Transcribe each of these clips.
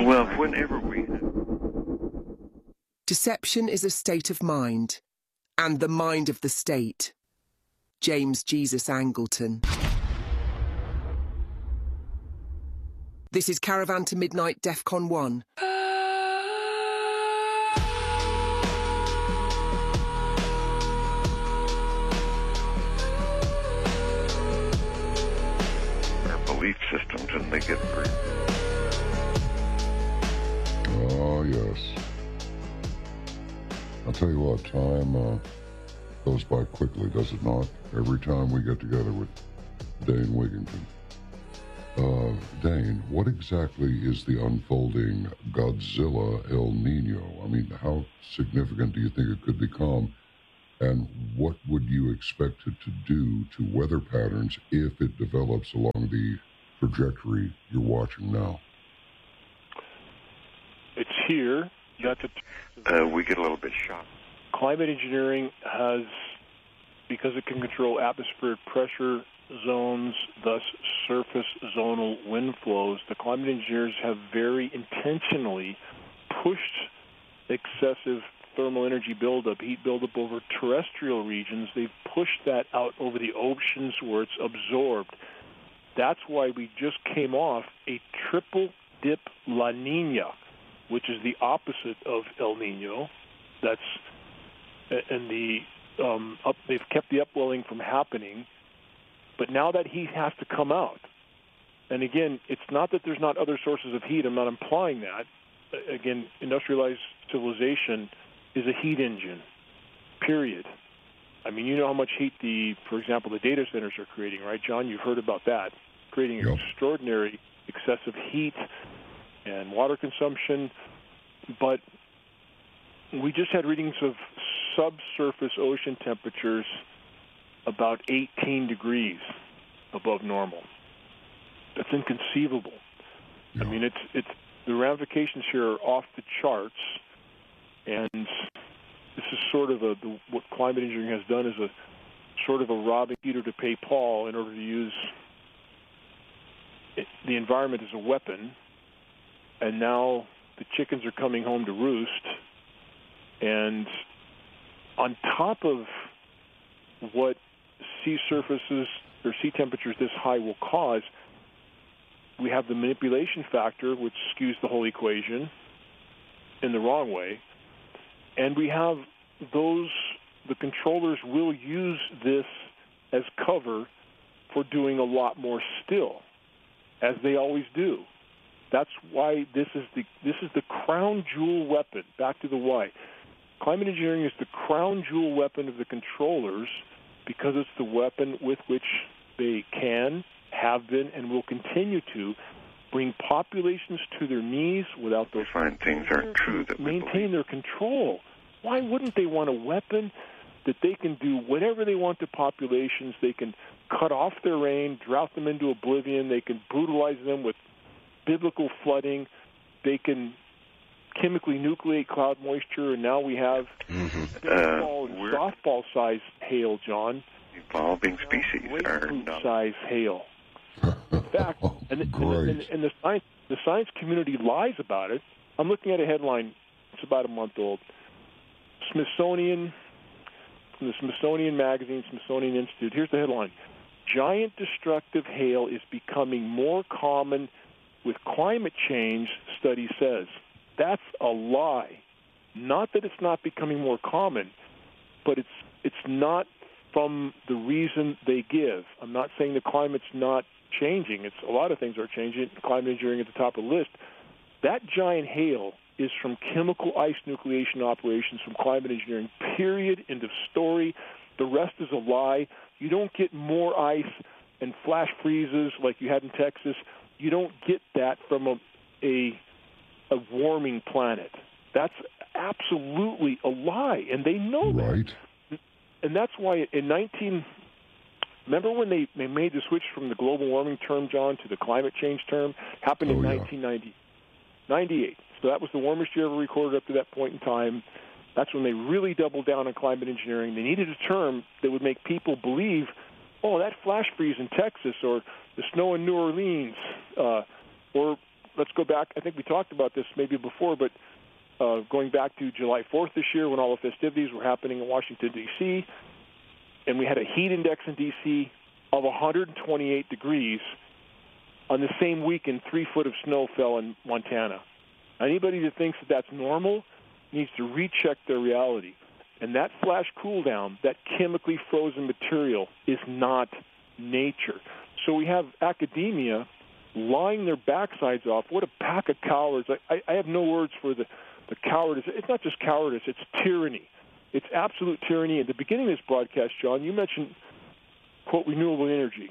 Well, whenever we... Deception is a state of mind, and the mind of the state. James Jesus Angleton. This is Caravan to Midnight DEFCON 1. Belief systems, and they get free. Oh, yes. I'll tell you what, time goes by quickly, does it not? Every time we get together with Dane Wigington. Dane, what exactly is the unfolding Godzilla El Nino? I mean, how significant do you think it could become? And what would you expect it to do to weather patterns if it develops along the trajectory you're watching now? It's here. We get a little bit shocked. Climate engineering has, because it can control atmospheric pressure zones, thus surface zonal wind flows, the climate engineers have very intentionally pushed excessive thermal energy buildup, heat buildup over terrestrial regions. They've pushed that out over the oceans where it's absorbed. That's why we just came off a triple dip La Nina, which is the opposite of El Nino. They've kept the upwelling from happening, but now that heat has to come out. And again, it's not that there's not other sources of heat. I'm not implying that. Again, industrialized civilization is a heat engine, period. I mean, you know how much heat for example, the data centers are creating, right, John? You've heard about that, creating extraordinary excessive heat and water consumption. But we just had readings of subsurface ocean temperatures about 18 degrees above normal. That's inconceivable. I mean, it's the ramifications here are off the charts, and this is sort of what climate engineering has done is a sort of a robbing Peter to pay Paul in order to use the environment as a weapon. And now the chickens are coming home to roost. And on top of what sea surfaces or sea temperatures this high will cause, we have the manipulation factor, which skews the whole equation in the wrong way. And we have the controllers will use this as cover for doing a lot more still, as they always do. That's why this is the crown jewel weapon. Back to the why. Climate engineering is the crown jewel weapon of the controllers because it's the weapon with which they can, have been, and will continue to bring populations to their knees without those. Find things aren't true that maintain their control. Why wouldn't they want a weapon that they can do whatever they want to populations? They can cut off their rain, drought them into oblivion. They can brutalize them with biblical flooding. They can chemically nucleate cloud moisture, and now we have baseball and softball-size hail, John. Evolving species are size hail. In fact, and the science community lies about it. I'm looking at a headline. It's about a month old. Smithsonian, from the Smithsonian Magazine, Smithsonian Institute. Here's the headline: Giant destructive hail is becoming more common with climate change, study says. That's a lie. Not that it's not becoming more common, but it's not from the reason they give. I'm not saying the climate's not changing. It's a lot of things are changing. Climate engineering at the top of the list. That giant hail is from chemical ice nucleation operations from climate engineering, period, end of story. The rest is a lie. You don't get more ice and flash freezes like you had in Texas. You don't get that from a warming planet. That's absolutely a lie, and they know that. And that's why remember when they made the switch from the global warming term, John, to the climate change term? Happened in 1998. So that was the warmest year ever recorded up to that point in time. That's when they really doubled down on climate engineering. They needed a term that would make people believe, oh, that flash freeze in Texas or the snow in New Orleans or let's go back. I think we talked about this maybe before, but going back to July 4th this year when all the festivities were happening in Washington, D.C., and we had a heat index in D.C. of 128 degrees. On the same weekend, 3 foot of snow fell in Montana. Anybody that thinks that that's normal needs to recheck their reality. And that flash cool down, that chemically frozen material, is not nature. So we have academia lying their backsides off. What a pack of cowards. I have no words for the cowardice. It's not just cowardice, it's tyranny. It's absolute tyranny. At the beginning of this broadcast, John, you mentioned, quote, renewable energy.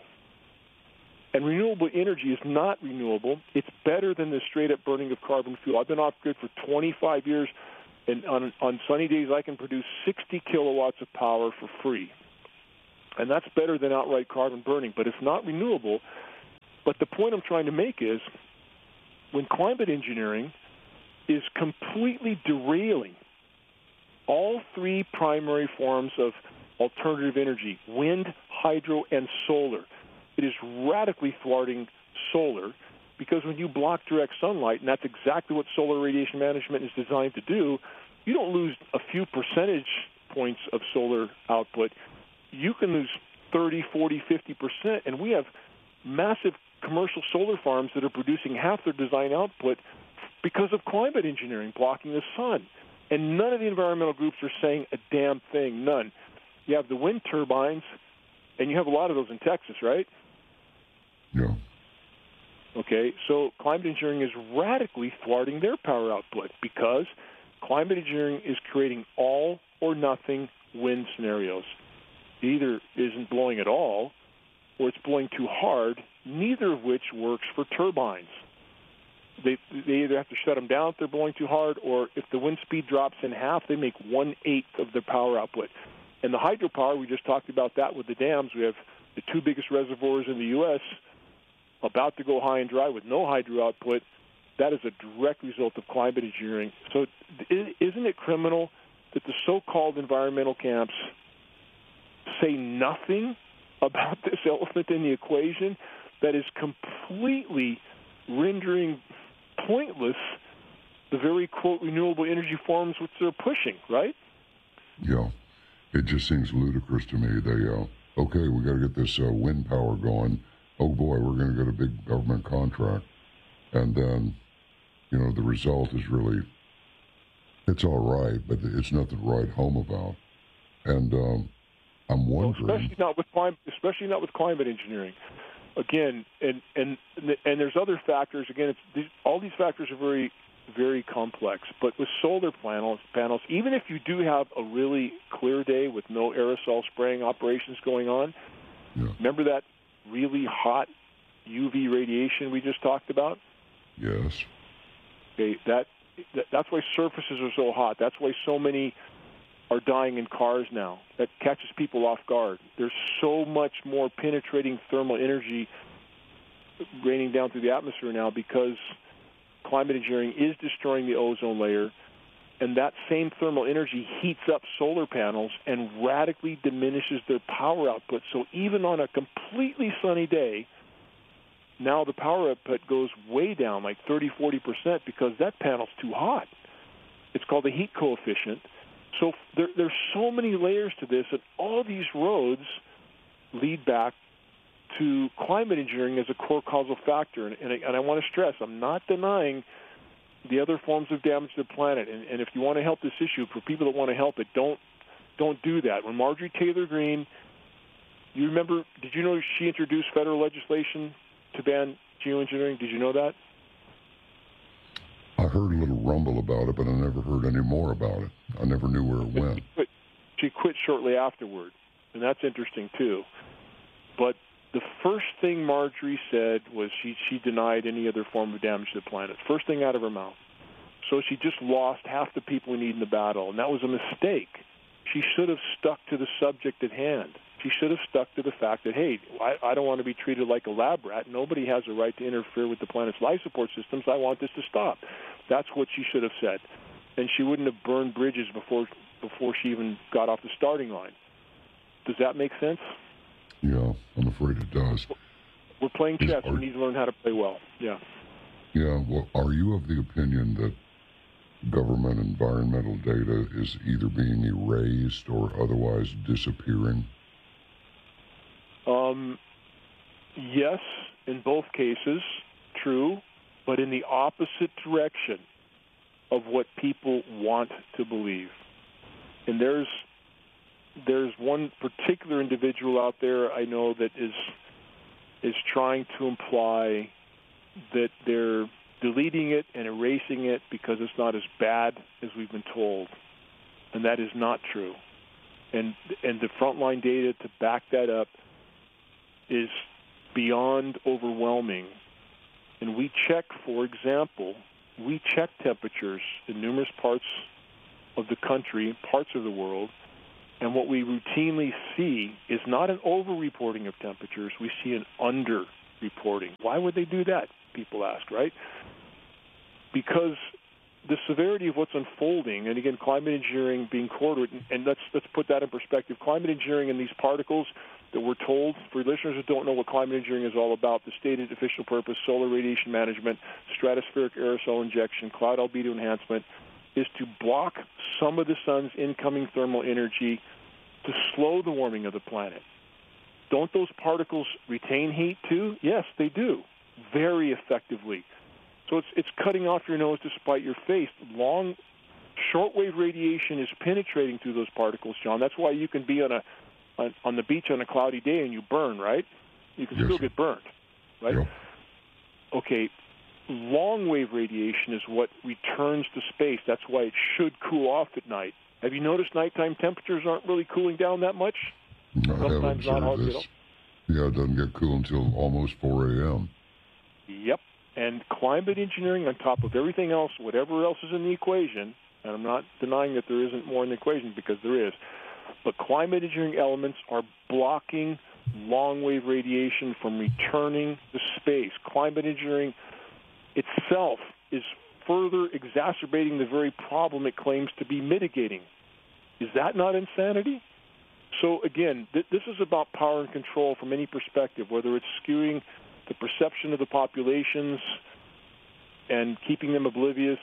And renewable energy is not renewable. It's better than the straight-up burning of carbon fuel. I've been off-grid for 25 years, and on sunny days I can produce 60 kilowatts of power for free. And that's better than outright carbon burning, but it's not renewable. But the point I'm trying to make is when climate engineering is completely derailing all 3 primary forms of alternative energy, wind, hydro, and solar, it is radically thwarting solar because when you block direct sunlight, and that's exactly what solar radiation management is designed to do, you don't lose a few percentage points of solar output. You can lose 30, 40, 50%, and we have massive commercial solar farms that are producing half their design output because of climate engineering blocking the sun. And none of the environmental groups are saying a damn thing, none. You have the wind turbines, and you have a lot of those in Texas, right? Yeah. Okay, so climate engineering is radically thwarting their power output because climate engineering is creating all or nothing wind scenarios. It either isn't blowing at all or it's blowing too hard, neither of which works for turbines. They either have to shut them down if they're blowing too hard, or if the wind speed drops in half, they make 1/8 of their power output. And the hydropower, we just talked about that with the dams. We have the 2 biggest reservoirs in the U.S. about to go high and dry with no hydro output. That is a direct result of climate engineering. So isn't it criminal that the so-called environmental camps say nothing about this elephant in the equation that is completely rendering pointless the very, quote, renewable energy forms which they're pushing, right? Yeah. It just seems ludicrous to me. They, okay, we got to get this wind power going. Oh, boy, we're going to get a big government contract. And then, you know, the result is really, it's all right, but it's nothing to write home about. And I'm wondering... Well, especially not with climate engineering. Again, and there's other factors. Again, all these factors are very, very complex. But with solar panels, even if you do have a really clear day with no aerosol spraying operations going on, Remember that really hot UV radiation we just talked about? Yes. Okay, that's why surfaces are so hot. That's why so many are dying in cars now. That catches people off guard. There's so much more penetrating thermal energy raining down through the atmosphere now because climate engineering is destroying the ozone layer, and that same thermal energy heats up solar panels and radically diminishes their power output. So even on a completely sunny day, now the power output goes way down, like 30, 40%, because that panel's too hot. It's called the heat coefficient. So there's so many layers to this, and all these roads lead back to climate engineering as a core causal factor. And I want to stress, I'm not denying the other forms of damage to the planet. And if you want to help this issue, for people that want to help it, don't do that. When Marjorie Taylor Greene, you remember, did you know she introduced federal legislation to ban geoengineering? Did you know that? I heard a little rumble about it, but I never heard any more about it. I never knew where it went. She quit shortly afterward, and that's interesting, too. But the first thing Marjorie said was she denied any other form of damage to the planet. First thing out of her mouth. So she just lost half the people we need in the battle, and that was a mistake. She should have stuck to the subject at hand. She should have stuck to the fact that, hey, I don't want to be treated like a lab rat. Nobody has a right to interfere with the planet's life support systems. I want this to stop. That's what she should have said. And she wouldn't have burned bridges before she even got off the starting line. Does that make sense? Yeah, I'm afraid it does. We're playing chess. We need to learn how to play well. Yeah. Yeah, well, are you of the opinion that government environmental data is either being erased or otherwise disappearing? Yes, in both cases, true, but in the opposite direction of what people want to believe. And there's one particular individual out there I know that is trying to imply that they're deleting it and erasing it because it's not as bad as we've been told. And that is not true. And the frontline data to back that up is beyond overwhelming. And we check, for example, temperatures in numerous parts of the country, parts of the world, and what we routinely see is not an over-reporting of temperatures, we see an under-reporting. Why would they do that, people ask, right? Because the severity of what's unfolding, and again, climate engineering being quartered, and let's put that in perspective. Climate engineering and these particles that we're told, for listeners who don't know what climate engineering is all about, the stated official purpose, solar radiation management, stratospheric aerosol injection, cloud albedo enhancement, is to block some of the sun's incoming thermal energy to slow the warming of the planet. Don't those particles retain heat too? Yes, they do, very effectively. So it's cutting off your nose to spite your face. Shortwave radiation is penetrating through those particles, John. That's why you can be on the beach on a cloudy day and you burn, right? You can still get burned, right? Yeah. Okay, long-wave radiation is what returns to space. That's why it should cool off at night. Have you noticed nighttime temperatures aren't really cooling down that much? I have observed this. Yeah, it doesn't get cool until almost 4 a.m. Yep. And climate engineering on top of everything else, whatever else is in the equation, and I'm not denying that there isn't more in the equation because there is, but climate engineering elements are blocking long-wave radiation from returning to space. Climate engineering itself is further exacerbating the very problem it claims to be mitigating. Is that not insanity? So again, this is about power and control from any perspective, whether it's skewing the perception of the populations and keeping them oblivious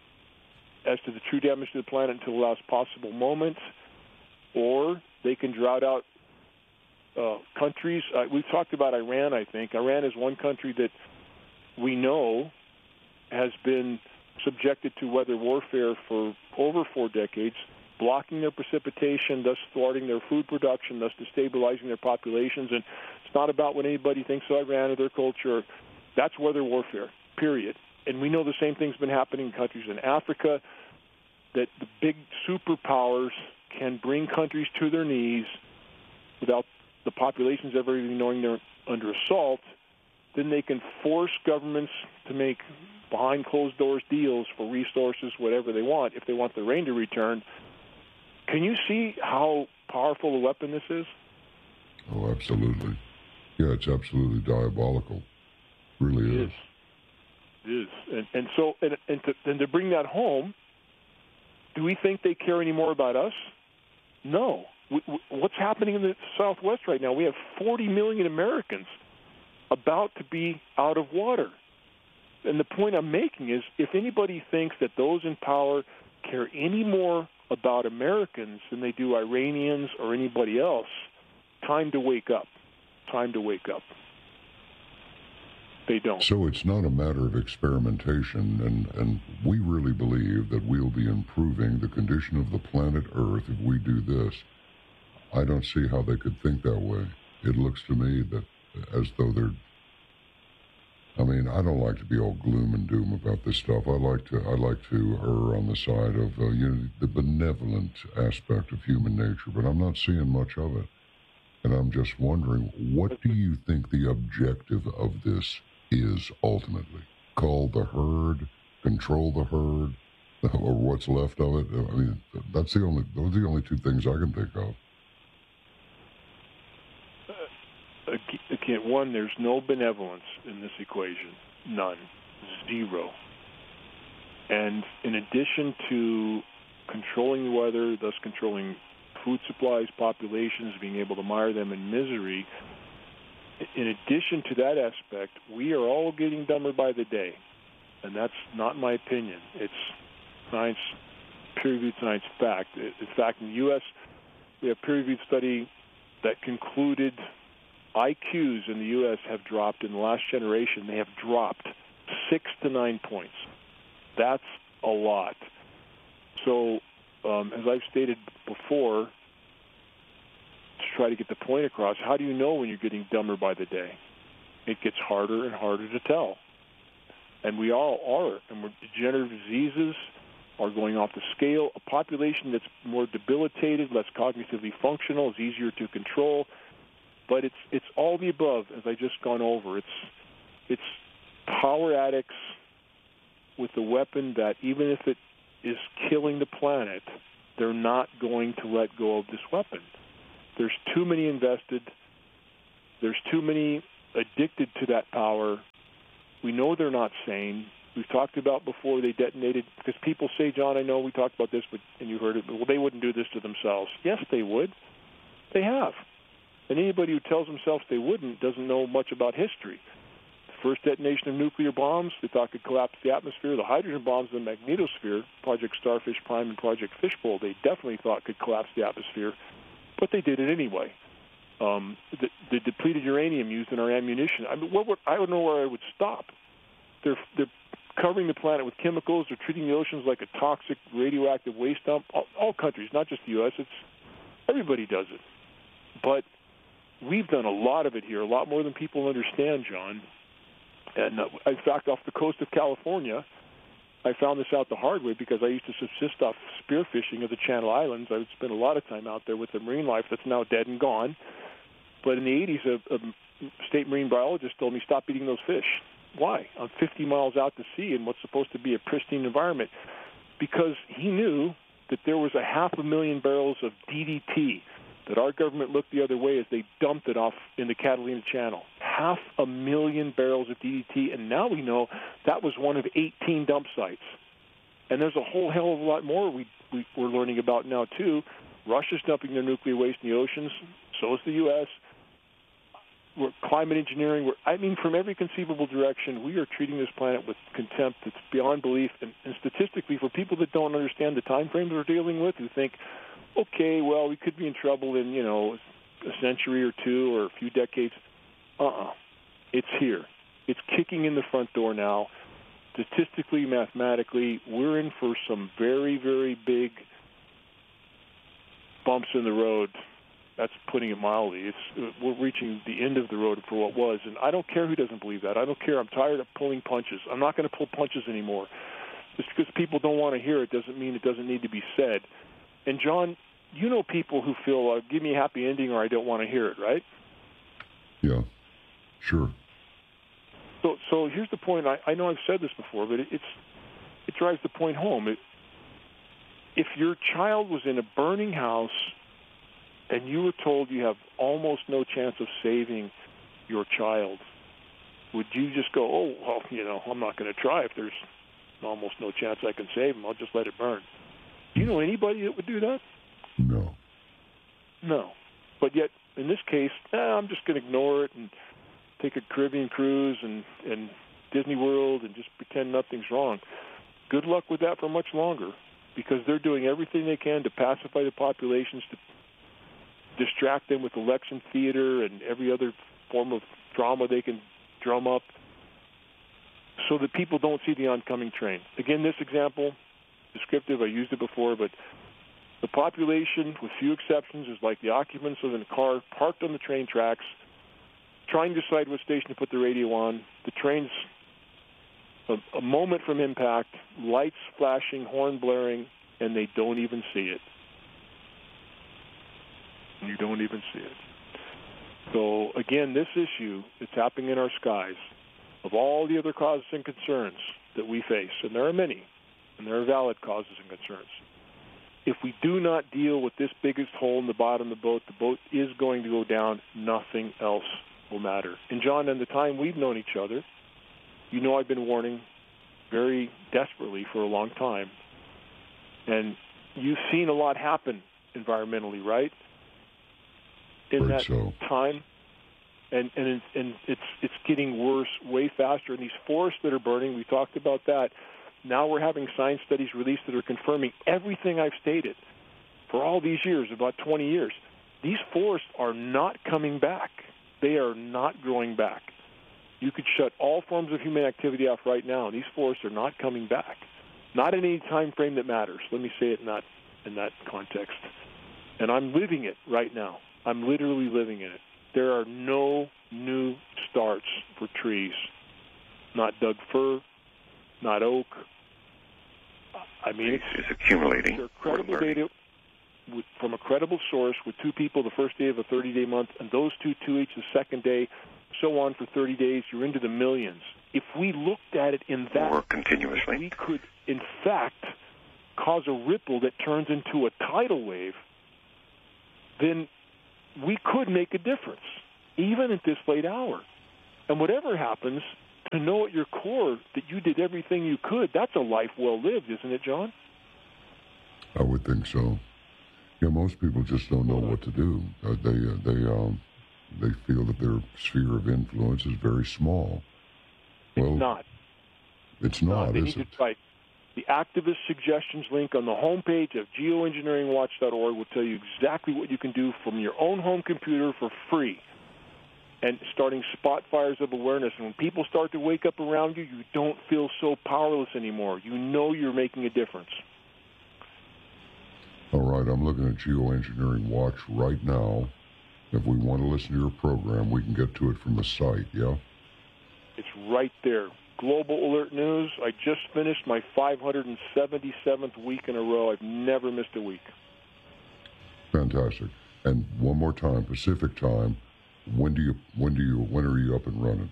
as to the true damage to the planet until the last possible moment, or they can drought out countries. We've talked about Iran, I think. Iran is one country that we know has been subjected to weather warfare for over 4 decades, blocking their precipitation, thus thwarting their food production, thus destabilizing their populations. And it's not about what anybody thinks of Iran or their culture. That's weather warfare, period. And we know the same thing's been happening in countries in Africa, that the big superpowers can bring countries to their knees without the populations ever even knowing they're under assault. Then they can force governments to make behind closed doors deals for resources, whatever they want, if they want the rain to return. Can you see how powerful a weapon this is? Oh, absolutely. Yeah, it's absolutely diabolical. It really is. It is. And so to bring that home, do we think they care any more about us? No. What's happening in the Southwest right now? We have 40 million Americans about to be out of water. And the point I'm making is, if anybody thinks that those in power care any more about Americans than they do Iranians or anybody else, time to wake up. Time to wake up. They don't. So it's not a matter of experimentation, and we really believe that we'll be improving the condition of the planet Earth if we do this. I don't see how they could think that way. It looks to me that as though they're... I mean, I don't like to be all gloom and doom about this stuff. I like to err on the side of the benevolent aspect of human nature, but I'm not seeing much of it. And I'm just wondering, what do you think the objective of this is ultimately? Cull the herd, control the herd, or what's left of it? I mean, those are the only two things I can think of. Again, one, there's no benevolence in this equation. None. Zero. And in addition to controlling the weather, thus controlling food supplies, populations, being able to mire them in misery, in addition to that aspect, we are all getting dumber by the day. and that's not my opinion. It's science, peer-reviewed science fact. In fact, in the U.S., we have a peer-reviewed study that concluded IQs in the U.S. have dropped in the last generation. They have dropped 6 to 9 points. That's a lot. So, as I've stated before, to try to get the point across, how do you know when you're getting dumber by the day? It gets harder and harder to tell. And we all are. And degenerative diseases are going off the scale. A population that's more debilitated, less cognitively functional, is easier to control. But it's all the above, as I just gone over. It's power addicts with a weapon that, even if it is killing the planet, they're not going to let go of this weapon. There's too many invested. There's too many addicted to that power. We know they're not sane. We've talked about before they detonated, because people say, John, I know we talked about this, and you heard it, but well, they wouldn't do this to themselves. Yes, they would. They have. And anybody who tells themselves they wouldn't doesn't know much about history. The first detonation of nuclear bombs, they thought could collapse the atmosphere. The hydrogen bombs in the magnetosphere, Project Starfish Prime and Project Fishbowl, they definitely thought could collapse the atmosphere, but they did it anyway. The depleted uranium used in our ammunition. I mean, I don't know where I would stop. They're covering the planet with chemicals. They're treating the oceans like a toxic radioactive waste dump. All countries, not just the U.S. Everybody does it. But we've done a lot of it here, a lot more than people understand, John. And in fact, off the coast of California, I found this out the hard way because I used to subsist off spearfishing of the Channel Islands. I would spend a lot of time out there with the marine life that's now dead and gone. But in the 80s, a state marine biologist told me, stop eating those fish. Why? I'm 50 miles out to sea in what's supposed to be a pristine environment. Because he knew that there was 500,000 barrels of DDT that our government looked the other way as they dumped it off in the Catalina Channel. 500,000 barrels of DDT, and now we know that was one of 18 dump sites. And there's a whole hell of a lot more we're learning about now, too. Russia's dumping their nuclear waste in the oceans. So is the U.S. We're climate engineering. From every conceivable direction, we are treating this planet with contempt that's beyond belief. And statistically, for people that don't understand the time frames we're dealing with, who think, okay, well, we could be in trouble in, a century or two or a few decades. It's here. It's kicking in the front door now. Statistically, mathematically, we're in for some very, very big bumps in the road. That's putting it mildly. We're reaching the end of the road for what was, and I don't care who doesn't believe that. I don't care. I'm tired of pulling punches. I'm not going to pull punches anymore. Just because people don't want to hear it doesn't mean it doesn't need to be said. And, John, you know people who feel, give me a happy ending or I don't want to hear it, right? Yeah, sure. So here's the point. I know I've said this before, but it drives the point home. If your child was in a burning house and you were told you have almost no chance of saving your child, would you just go, oh, well, I'm not going to try if there's almost no chance I can save him. I'll just let it burn. Do you know anybody that would do that? No. But yet, in this case, I'm just going to ignore it and take a Caribbean cruise and Disney World and just pretend nothing's wrong. Good luck with that for much longer, because they're doing everything they can to pacify the populations, to distract them with election theater and every other form of drama they can drum up so that people don't see the oncoming train. Again, this example, descriptive, I used it before, but the population, with few exceptions, is like the occupants of a car parked on the train tracks, trying to decide what station to put the radio on. The train's a moment from impact, lights flashing, horn blaring, and they don't even see it. You don't even see it. So, again, this issue that's happening in our skies, of all the other causes and concerns that we face, and there are many, and there are valid causes and concerns, if we do not deal with this biggest hole in the bottom of the boat is going to go down. Nothing else will matter. And, John, in the time we've known each other, I've been warning very desperately for a long time. And you've seen a lot happen environmentally, right? In that time. and it's getting worse way faster. And these forests that are burning, we talked about that. Now we're having science studies released that are confirming everything I've stated for all these years, about 20 years. These forests are not coming back. They are not growing back. You could shut all forms of human activity off right now. These forests are not coming back. Not in any time frame that matters. Let me say it in that context. And I'm living it right now. I'm literally living in it. There are no new starts for trees. Not Doug fir, not oak. I mean, it's accumulating. There are credible data from a credible source with two people the first day of a 30-day month, and those two each the second day, so on for 30 days. You're into the millions. If we looked at it in that or continuously, we could, in fact, cause a ripple that turns into a tidal wave, then we could make a difference, even at this late hour. And whatever happens, to know at your core that you did everything you could, that's a life well lived, isn't it, John? I would think so. Yeah, most people just don't know what to do. They feel that their sphere of influence is very small. Well, it's not. It's not, They is need it? to type. The activist suggestions link on the homepage of geoengineeringwatch.org will tell you exactly what you can do from your own home computer for free. And starting spot fires of awareness. And when people start to wake up around you, you don't feel so powerless anymore. You know you're making a difference. All right, I'm looking at Geoengineering Watch right now. If we want to listen to your program, we can get to it from the site, yeah? It's right there. Global Alert News. I just finished my 577th week in a row. I've never missed a week. Fantastic. And one more time, Pacific time. When are you up and running?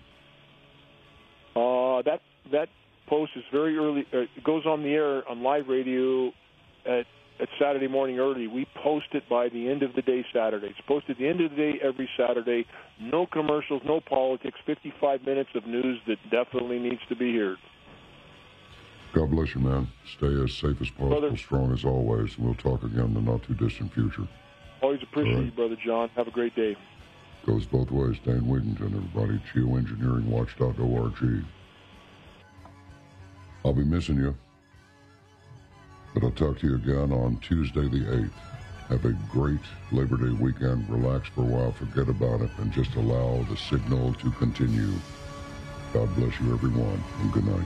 That post is very early. It goes on the air on live radio at Saturday morning early. We post it by the end of the day Saturday. It's posted at the end of the day every Saturday. No commercials, no politics, 55 minutes of news that definitely needs to be heard. God bless you, man. Stay as safe as possible, Brother, strong as always, and we'll talk again in the not-too-distant future. Always appreciate All right. you, Brother John. Have a great day. Goes both ways. Dan Wigington, everybody. Geoengineeringwatch.org. I'll be missing you. But I'll talk to you again on Tuesday the 8th. Have a great Labor Day weekend. Relax for a while, forget about it, and just allow the signal to continue. God bless you, everyone, and good night.